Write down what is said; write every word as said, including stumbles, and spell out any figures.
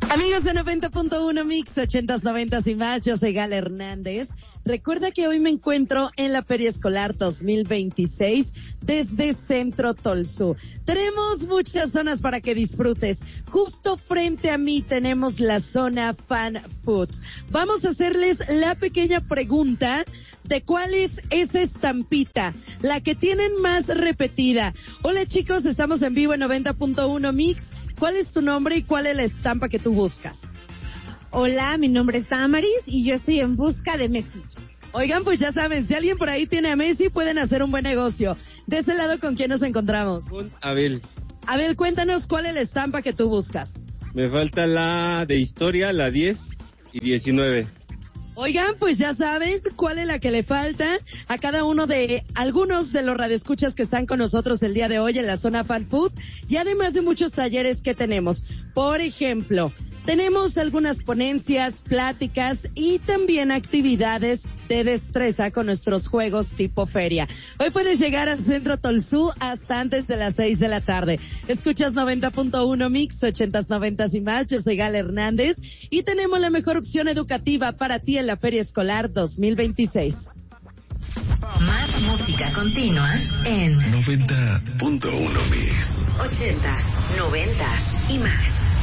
Amigos de noventa punto uno Mix, ochentas, noventas y más, yo soy Gala Hernández. Recuerda que hoy me encuentro en la Feria Escolar dos mil veintiséis desde Centro Tolsú. Tenemos muchas zonas para que disfrutes. Justo frente a mí tenemos la zona Fan Foods. Vamos a hacerles la pequeña pregunta de cuál es esa estampita, la que tienen más repetida. Hola chicos, estamos en vivo en noventa punto uno Mix. ¿Cuál es tu nombre y cuál es la estampa que tú buscas? Hola, mi nombre es Amaris y yo estoy en busca de Messi. Oigan, pues ya saben, si alguien por ahí tiene a Messi, pueden hacer un buen negocio. De ese lado, ¿con quién nos encontramos? Con Abel. Abel, cuéntanos cuál es la estampa que tú buscas. Me falta la de historia, la diez y diecinueve. Oigan, pues ya saben cuál es la que le falta a cada uno de algunos de los radioescuchas que están con nosotros el día de hoy en la zona Fan Food y además de muchos talleres que tenemos. Por ejemplo, tenemos algunas ponencias, pláticas y también actividades de destreza con nuestros juegos tipo feria. Hoy puedes llegar al Centro Tolsú hasta antes de las seis de la tarde. Escuchas noventa punto uno Mix, ochentas, noventas y más. Yo soy Gala Hernández y tenemos la mejor opción educativa para ti en la Feria Escolar dos mil veintiséis. Más música continua en noventa punto uno Mix. ochentas, noventas y más.